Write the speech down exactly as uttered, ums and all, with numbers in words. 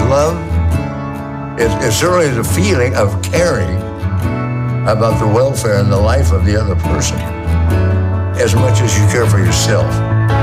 love is, is certainly the feeling of caring about the welfare and the life of the other person as much as you care for yourself.